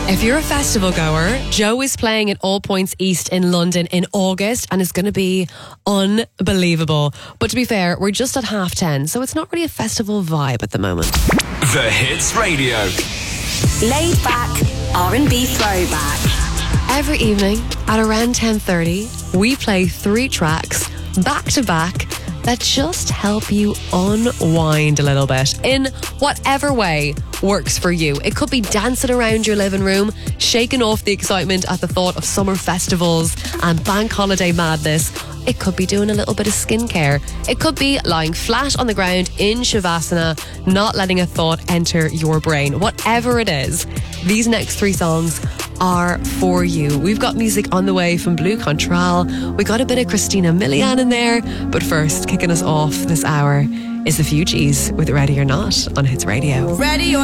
If you're a festival goer, Joe is playing at All Points East in London in August and it's going to be unbelievable. But to be fair, we're just at 10:30, so it's not really a festival vibe at the moment. The Hits Radio. Laid back R&B throwback. Every evening at around 10:30, we play 3 tracks back to back that just help you unwind a little bit in whatever way works for you. It could be dancing around your living room, shaking off the excitement at the thought of summer festivals and bank holiday madness. It could be doing a little bit of skincare. It could be lying flat on the ground in Shavasana, not letting a thought enter your brain. Whatever it is, these next 3 songs are for you. We've got music on the way from Blue Contral. We got a bit of Christina Milian in there. But first, kicking us off this hour is the Fugees with Ready or Not on Hits Radio. Ready or